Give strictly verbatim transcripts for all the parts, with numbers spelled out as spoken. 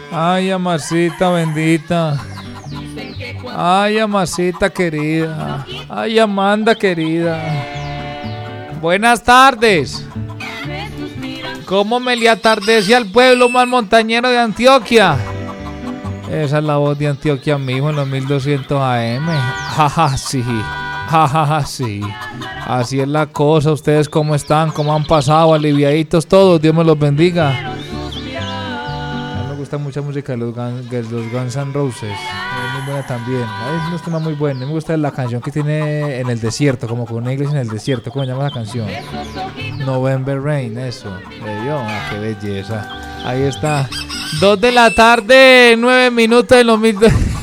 Ay, amasita bendita. Ay, amasita querida. Ay, Amanda querida. Buenas tardes. ¿Cómo me le atardece al pueblo más montañero de Antioquia? Esa es la voz de Antioquia, mijo, en los mil doscientos A M. Jaja, sí. Jajaja, sí. Así es la cosa. ¿Ustedes cómo están? ¿Cómo han pasado? Aliviaditos todos. Dios me los bendiga. A mí me gusta mucha música de los Guns, de los Guns N' Roses. Es muy buena también. Es un tema muy bueno. A mí me gusta la canción que tiene En el Desierto, como con una iglesia en el desierto. ¿Cómo se llama la canción? November Rain, eso. ¿Le dio? Ah, qué belleza. Ahí está. Dos de la tarde, nueve minutos en los, mil,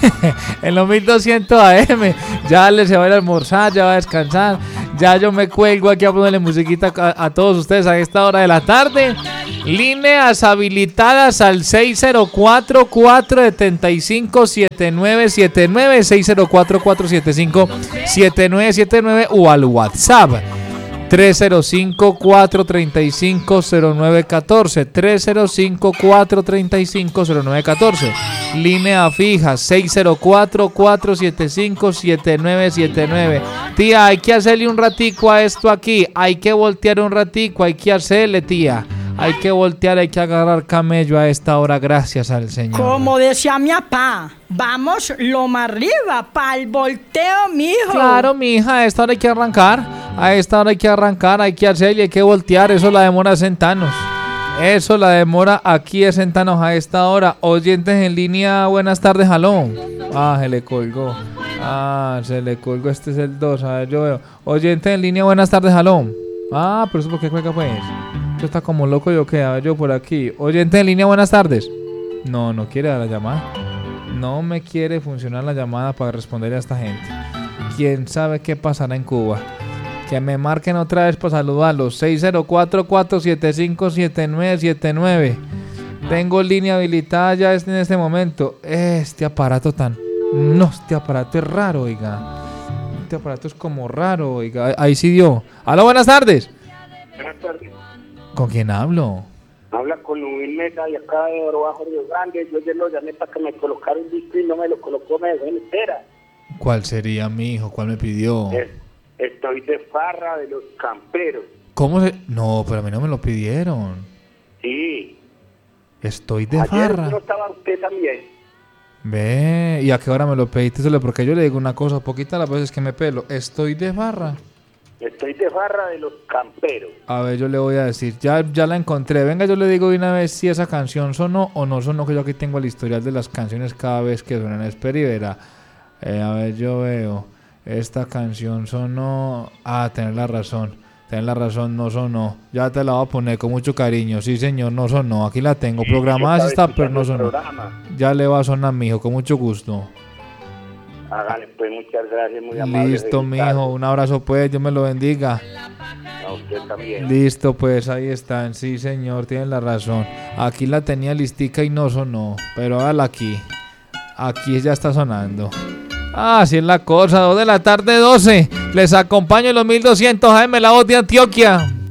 en los mil doscientos A M. Ya le se va a ir a almorzar, ya va a descansar. Ya yo me cuelgo aquí a ponerle musiquita a, a todos ustedes a esta hora de la tarde. Líneas habilitadas al seis cero cuatro, cuatro siete cinco, siete nueve siete nueve, seis cero cuatro, cuatro siete cinco, siete nueve siete nueve o al WhatsApp tres cero cinco, cuatro tres cinco, cero nueve uno cuatro, tres cero cinco, cuatro tres cinco, cero nueve uno cuatro. Línea fija seis cero cuatro, cuatro siete cinco, siete nueve siete nueve. Tía, hay que hacerle un ratico a esto aquí, hay que voltear un ratico, hay que hacerle, tía. Hay que voltear, hay que agarrar camello a esta hora, gracias al Señor. Como decía mi papá, vamos lo más arriba, para el volteo, mijo. Claro, mija, a esta hora hay que arrancar, a esta hora hay que arrancar, hay que hacer y hay que voltear, eso la demora Centanos. Eso la demora aquí de Centanos a esta hora. Oyentes en línea, buenas tardes, aló. Ah, se le colgó. Ah, se le colgó, este es el dos, a ver, yo veo. Oyentes en línea, buenas tardes, aló. Ah, pero eso por qué juega pues. Esto está como loco, yo qué, a ver, yo por aquí. Oyente en línea, buenas tardes. No, no quiere dar la llamada. No me quiere funcionar la llamada para responder a esta gente. ¿Quién sabe qué pasará en Cuba? Que me marquen otra vez para saludarlos. seis cero cuatro, cuatro siete cinco, siete nueve siete nueve. Tengo línea habilitada ya en este momento. Este aparato tan... No, este aparato es raro, oiga. Este aparato es como raro, oiga. Ahí sí dio. Aló, buenas tardes. Buenas tardes. ¿Con quién hablo? Habla con Luis Mesa y acá de Oro Bajo Río Grande. Yo ayer lo llamé para que me colocara un disco y no me lo colocó, me dejó en espera. ¿Cuál sería, mi hijo? ¿Cuál me pidió? Es, estoy de farra de los camperos. ¿Cómo se...? No, pero a mí no me lo pidieron. Sí. Estoy de ayer farra. no estaba usted también. Ve, ¿y a qué hora me lo pediste? Solo porque yo le digo una cosa, poquita las veces que me pelo. Estoy de farra. Estoy de farra de los camperos. A ver, yo le voy a decir, ya, ya la encontré. Venga, yo le digo de una vez si esa canción sonó o no sonó, que yo aquí tengo el historial de las canciones cada vez que suenan. Espera y verá. Eh, a ver, yo veo. Esta canción sonó... Ah, tenés la razón. Tenés la razón, no sonó. Ya te la voy a poner con mucho cariño. Sí, señor, no sonó. Aquí la tengo. Sí, programada sí está, pero no sonó. Programa. Ya le va a sonar, mijo, con mucho gusto. Hágale, pues, muchas gracias, muy amable. Listo, mijo, un abrazo pues, Dios me lo bendiga. A usted también. Listo, pues, ahí están, sí señor, tienen la razón. Aquí la tenía listica y no sonó, pero hágala aquí. Aquí ya está sonando. Ah, así es la cosa, dos de la tarde, doce. Les acompaño en los mil doscientos A M, la voz de Antioquia.